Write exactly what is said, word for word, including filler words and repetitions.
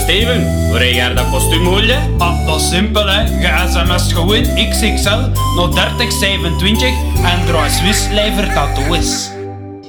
Steven, hoe reageer dat kostuum holen? Ah, dat is simpel hè. Je sms gewoon X X L naar dertig zevenentwintig en draai Swiss lever tattoos.